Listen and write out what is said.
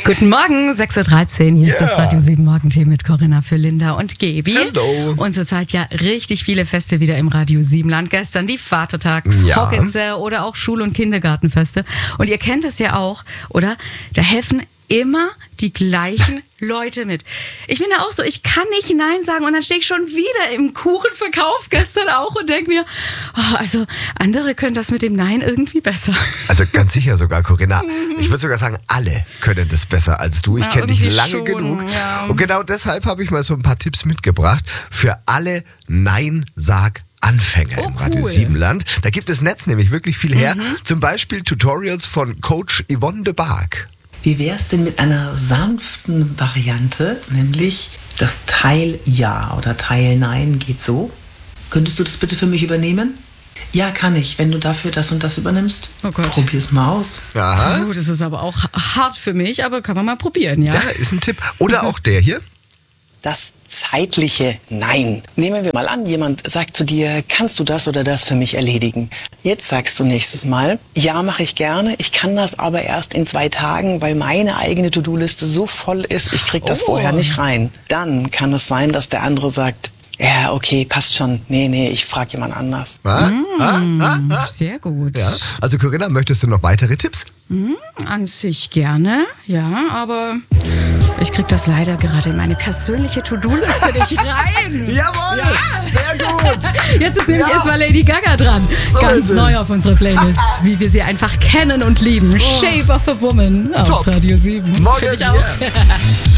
Guten Morgen, 6.13 Uhr. Hier ist das Radio 7 Morgentee mit Corinna für Linda und Gebi. Hallo. Und zurzeit ja richtig viele Feste wieder im Radio 7 Land. Gestern die Vatertags-, Hockitze oder auch Schul- und Kindergartenfeste. Und ihr kennt es ja auch, oder? Da helfen immer die gleichen Leute mit. Ich bin da auch so, ich kann nicht Nein sagen und dann stehe ich schon wieder im Kuchenverkauf gestern auch und denke mir, also andere können das mit dem Nein irgendwie besser. Also ganz sicher sogar, Corinna. Ich würde sogar sagen, alle können das besser als du. Ich kenne dich lange schon, genug. Ja. Und genau deshalb habe ich mal so ein paar Tipps mitgebracht für alle Nein-Sag-Anfänger im Radio 7 Land. Da gibt das Netz nämlich wirklich viel her. Zum Beispiel Tutorials von Coach Yvonne de Barg. Wie wäre es denn mit einer sanften Variante, nämlich das Teil Ja oder Teil Nein geht so? Könntest du das bitte für mich übernehmen? Ja, kann ich, wenn du dafür das und das übernimmst. Oh Gott. Probier's mal aus. Aha. Das ist aber auch hart für mich, aber kann man mal probieren, ja? Ja, ist ein Tipp. Oder auch der hier. Das zeitliche Nein. Nehmen wir mal an, jemand sagt zu dir, kannst du das oder das für mich erledigen? Jetzt sagst du nächstes Mal, ja, mache ich gerne, ich kann das aber erst in 2 Tagen, weil meine eigene To-Do-Liste so voll ist, ich krieg das vorher nicht rein. Dann kann es sein, dass der andere sagt, ja, okay, passt schon. Nee, ich frage jemand anders. Sehr gut. Ja. Also Corinna, möchtest du noch weitere Tipps? An sich gerne, ja, aber ich krieg das leider gerade in meine persönliche To-Do-Liste nicht rein. Jawohl, Ja. Sehr gut. Jetzt ist nämlich erstmal Lady Gaga dran. So Ganz ist es. neu auf unserer Playlist, wie wir sie einfach kennen und lieben. Shape of a Woman auf Top. Radio 7. Morgen Find ich hier. auch.